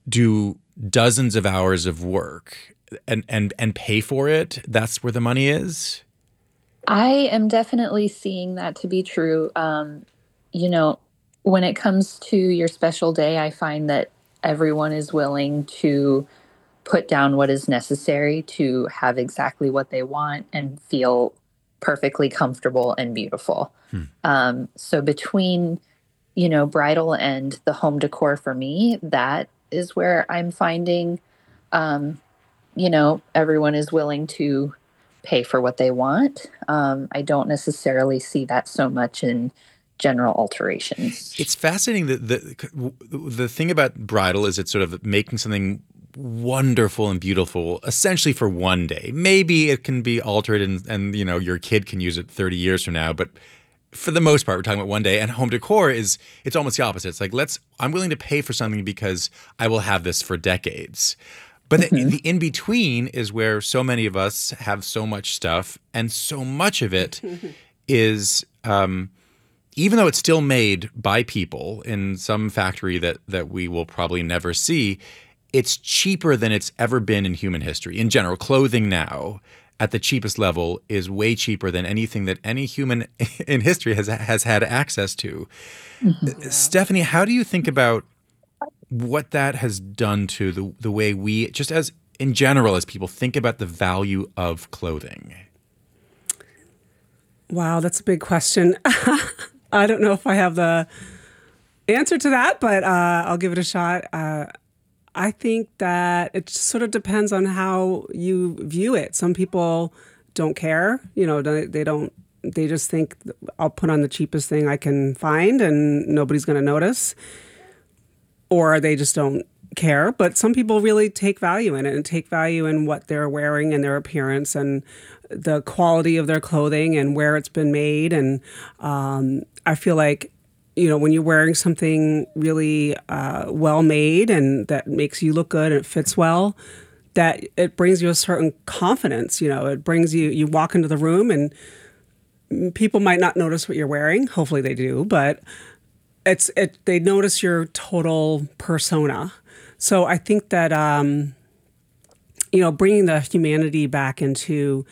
do dozens of hours of work and pay for it, that's where the money is? I am definitely seeing that to be true. You know, when it comes to your special day, I find that everyone is willing to put down what is necessary to have exactly what they want and feel perfectly comfortable and beautiful. Hmm. So between, bridal and the home decor for me, that is where I'm finding, um, everyone is willing to pay for what they want. I don't necessarily see that so much in general alterations. It's fascinating that the thing about bridal is it's sort of making something wonderful and beautiful essentially for one day. Maybe it can be altered and your kid can use it 30 years from now, but for the most part we're talking about one day. And home decor it's almost the opposite. It's like I'm willing to pay for something because I will have this for decades. But the in between is where so many of us have so much stuff, and so much of it is even though it's still made by people in some factory that we will probably never see, it's cheaper than it's ever been in human history. In general, clothing now at the cheapest level is way cheaper than anything that any human in history has had access to. Stephanie, how do you think about what that has done to the way we, just as in general, as people think about the value of clothing? Wow, that's a big question. I don't know if I have the answer to that, but I'll give it a shot. I think that it sort of depends on how you view it. Some people don't care. They don't. They just think I'll put on the cheapest thing I can find and nobody's going to notice. Or they just don't care. But some people really take value in it and take value in what they're wearing and their appearance and the quality of their clothing and where it's been made. And I feel like, when you're wearing something really well made and that makes you look good and it fits well, that it brings you a certain confidence. It brings you walk into the room and people might not notice what you're wearing. Hopefully they do, but they notice your total persona. So I think that bringing the humanity back into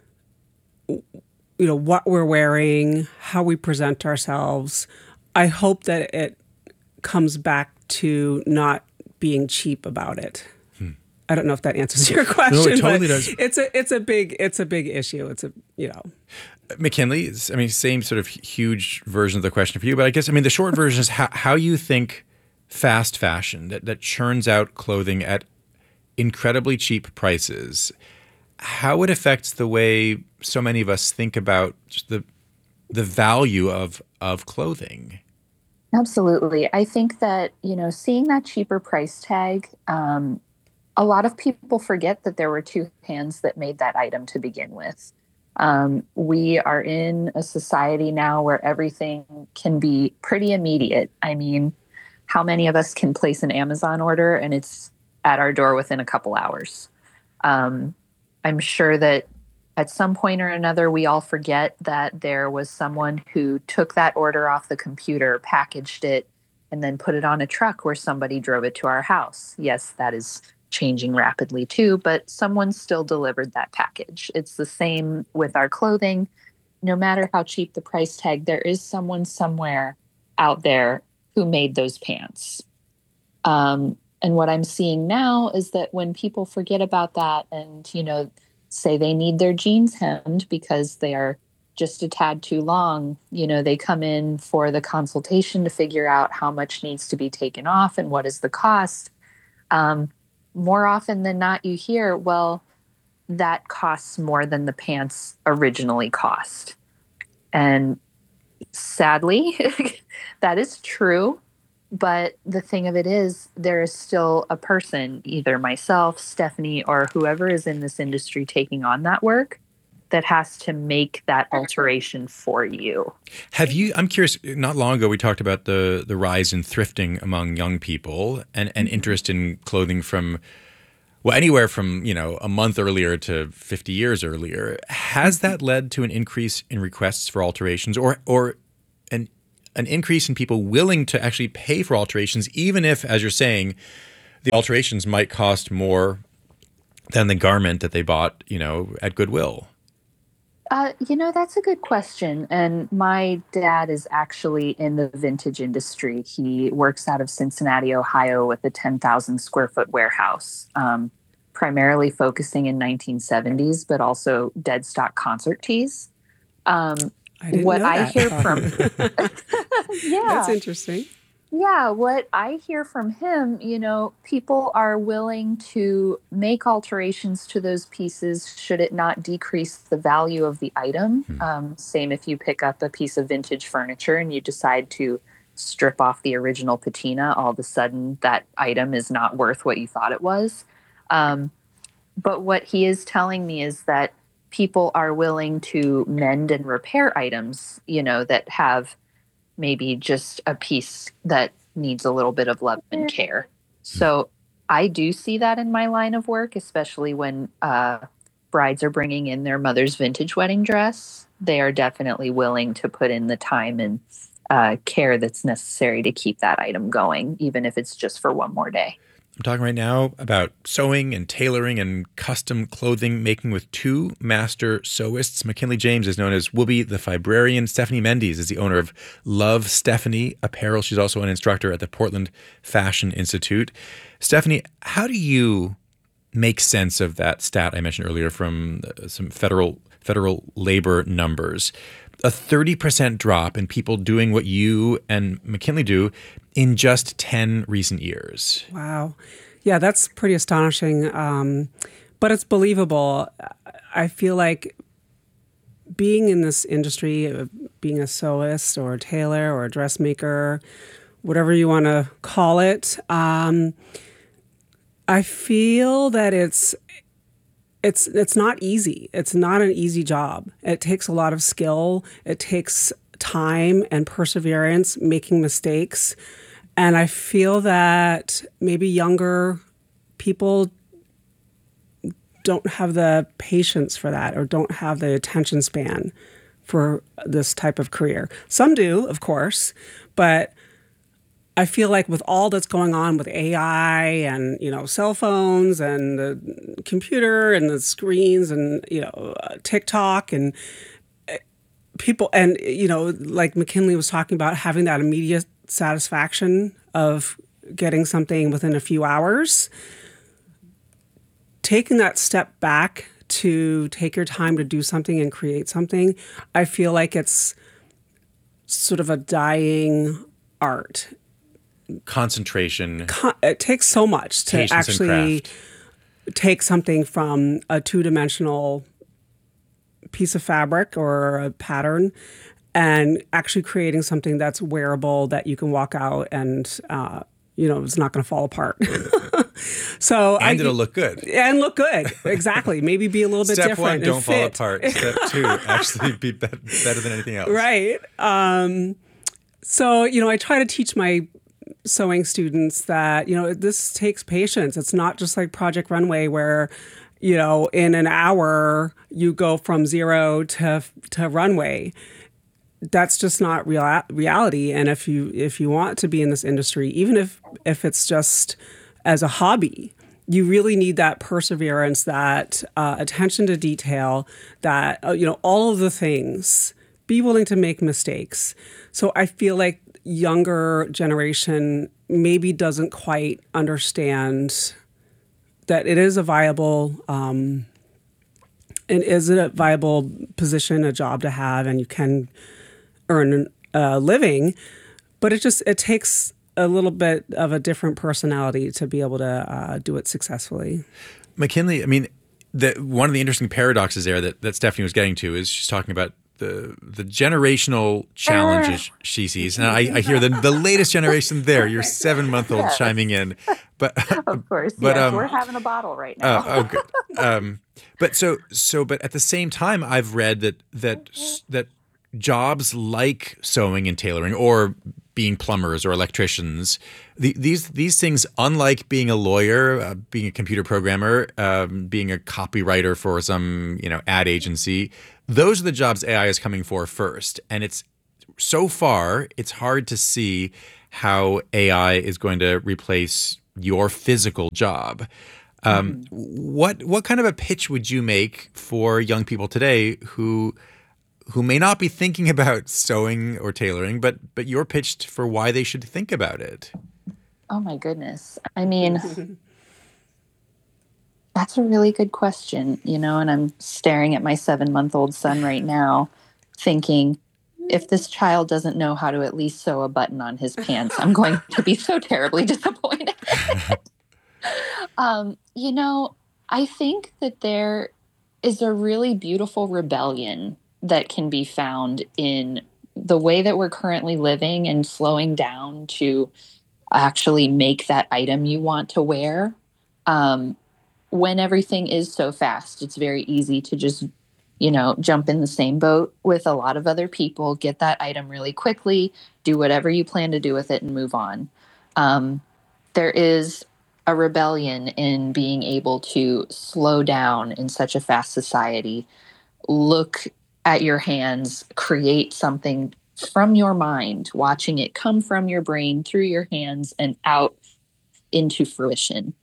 what we're wearing, how we present ourselves. I hope that it comes back to not being cheap about it. I don't know if that answers your question. No, it totally does. It's a big issue. McKinley, same sort of huge version of the question for you, but I guess, the short version is how you think fast fashion that churns out clothing at incredibly cheap prices, how it affects the way so many of us think about just the value of clothing. Absolutely. I think that, seeing that cheaper price tag, a lot of people forget that there were two hands that made that item to begin with. We are in a society now where everything can be pretty immediate. How many of us can place an Amazon order and it's at our door within a couple hours? I'm sure that at some point or another, we all forget that there was someone who took that order off the computer, packaged it, and then put it on a truck where somebody drove it to our house. Yes, that is changing rapidly too, but someone still delivered that package. It's the same with our clothing. No matter how cheap the price tag, there is someone somewhere out there who made those pants. And what I'm seeing now is that when people forget about that and, say they need their jeans hemmed because they are just a tad too long, they come in for the consultation to figure out how much needs to be taken off and what is the cost. More often than not, you hear, well, that costs more than the pants originally cost. And sadly, that is true. But the thing of it is, there is still a person, either myself, Stephanie, or whoever is in this industry taking on that work, that has to make that alteration for you. I'm curious, not long ago we talked about the rise in thrifting among young people and interest in clothing from, anywhere from, a month earlier to 50 years earlier. Has that led to an increase in requests for alterations or an increase in people willing to actually pay for alterations, even if, as you're saying, the alterations might cost more than the garment that they bought, at Goodwill. That's a good question. And my dad is actually in the vintage industry. He works out of Cincinnati, Ohio, with a 10,000 square foot warehouse, primarily focusing in 1970s, but also dead stock concert tees. I didn't know I that. hear from, yeah, That's interesting. yeah, what I hear from him, people are willing to make alterations to those pieces should it not decrease the value of the item. Same if you pick up a piece of vintage furniture and you decide to strip off the original patina, all of a sudden that item is not worth what you thought it was. But what he is telling me is that people are willing to mend and repair items, that have maybe just a piece that needs a little bit of love and care. So I do see that in my line of work, especially when brides are bringing in their mother's vintage wedding dress. They are definitely willing to put in the time and care that's necessary to keep that item going, even if it's just for one more day. I'm talking right now about sewing and tailoring and custom clothing making with two master sewists. McKinley James is known as Whoopi the Fibrarian. Stephanie Mendes is the owner of Love Stephanie Apparel. She's also an instructor at the Portland Fashion Institute. Stephanie, how do you make sense of that stat I mentioned earlier from some federal labor numbers? A 30% drop in people doing what you and McKinley do in just 10 recent years. Wow. Yeah, that's pretty astonishing. But it's believable. I feel like being in this industry, being a sewist or a tailor or a dressmaker, whatever you want to call it, I feel that it's not easy. It's not an easy job. It takes a lot of skill. It takes time and perseverance, making mistakes. And I feel that maybe younger people don't have the patience for that or don't have the attention span for this type of career. Some do, of course, but I feel like with all that's going on with AI and, cell phones and the computer and the screens and, TikTok and people and, like McKinley was talking about, having that immediate satisfaction of getting something within a few hours, taking that step back to take your time to do something and create something, I feel like it's sort of a dying art. Concentration. It takes so much to actually take something from a two-dimensional piece of fabric or a pattern and actually creating something that's wearable that you can walk out and, it's not going to fall apart. It'll look good. And look good. Exactly. Maybe be a little bit Step different. Step 1, don't fall apart. Step 2, actually be better than anything else. Right. So, I try to teach my sewing students that, this takes patience. It's not just like Project Runway where, in an hour you go from zero to runway. That's just not reality. And if you want to be in this industry, even if it's just as a hobby, you really need that perseverance, that attention to detail, that, all of the things. Be willing to make mistakes. So I feel like younger generation maybe doesn't quite understand that it is a viable position, a job to have, and you can earn a living, but it takes a little bit of a different personality to be able to do it successfully. McKinley, I mean, one of the interesting paradoxes there that Stephanie was getting to is she's talking about the generational challenges she sees. And I hear the latest generation there, your 7-month-old chiming in. But of course, yes, we're having a bottle right now. Good. But at the same time, I've read that jobs like sewing and tailoring or being plumbers or electricians, these things, unlike being a lawyer, being a computer programmer, being a copywriter for some ad agency, those are the jobs AI is coming for first. And it's so far, it's hard to see how AI is going to replace your physical job. What kind of a pitch would you make for young people today who may not be thinking about sewing or tailoring, but you're pitched for why they should think about it? Oh my goodness. I mean, that's a really good question, and I'm staring at my 7-month-old son right now thinking, if this child doesn't know how to at least sew a button on his pants, I'm going to be so terribly disappointed. I think that there is a really beautiful rebellion that can be found in the way that we're currently living and slowing down to actually make that item you want to wear. When everything is so fast, it's very easy to just, jump in the same boat with a lot of other people, get that item really quickly, do whatever you plan to do with it and move on. There is a rebellion in being able to slow down in such a fast society, look at your hands, create something from your mind, watching it come from your brain through your hands and out into fruition.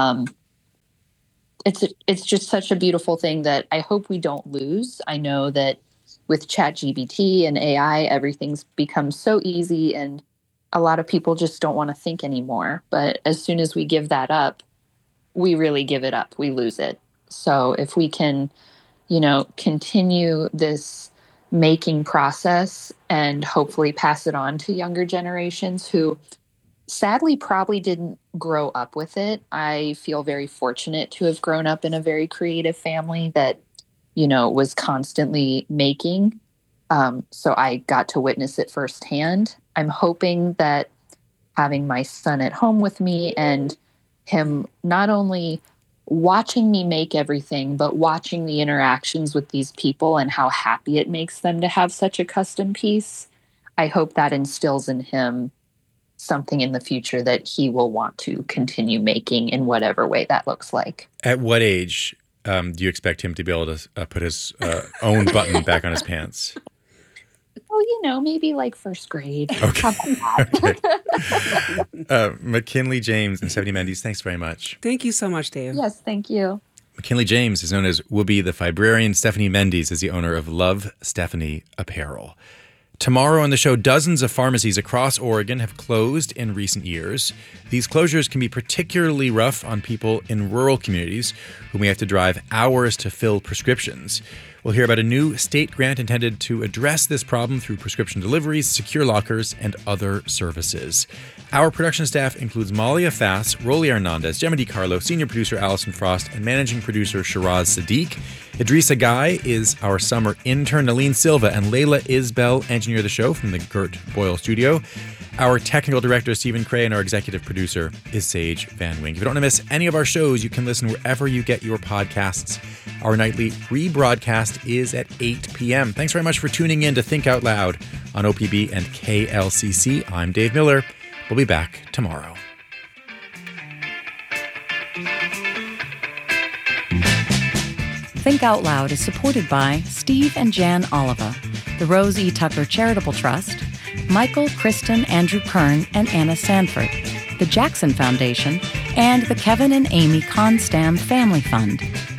It's just such a beautiful thing that I hope we don't lose. I know that with ChatGPT and AI, everything's become so easy and a lot of people just don't want to think anymore. But as soon as we give that up, we really give it up. We lose it. So if we can, continue this making process and hopefully pass it on to younger generations who sadly probably didn't grow up with it. I feel very fortunate to have grown up in a very creative family that, was constantly making. So I got to witness it firsthand. I'm hoping that having my son at home with me and him not only watching me make everything, but watching the interactions with these people and how happy it makes them to have such a custom piece, I hope that instills in him something in the future that he will want to continue making in whatever way that looks like. At what age do you expect him to be able to put his own button back on his pants? Well, maybe like first grade. Okay. How about that? Okay. McKinley James and Stephanie Mendes, thanks very much. Thank you so much, Dave. Yes, thank you. McKinley James is known as Whoopi the Fibrarian. Stephanie Mendes is the owner of Love Stephanie Apparel. Tomorrow on the show, dozens of pharmacies across Oregon have closed in recent years. These closures can be particularly rough on people in rural communities who may have to drive hours to fill prescriptions. We'll hear about a new state grant intended to address this problem through prescription deliveries, secure lockers, and other services. Our production staff includes Malia Fass, Rolly Hernandez, Gemma DiCarlo, senior producer Allison Frost, and managing producer Shiraz Sadiq. Idrissa Guy is our summer intern. Naleen Silva and Layla Isbell engineer the show from the Gert Boyle studio. Our technical director, Stephen Cray, and our executive producer is Sage Van Wink. If you don't want to miss any of our shows, you can listen wherever you get your podcasts. Our nightly rebroadcast is at 8 p.m. Thanks very much for tuning in to Think Out Loud on OPB and KLCC. I'm Dave Miller. We'll be back tomorrow. Think Out Loud is supported by Steve and Jan Oliva, the Rose E. Tucker Charitable Trust, Michael, Kristen, Andrew Kern, and Anna Sanford, the Jackson Foundation, and the Kevin and Amy Constam Family Fund.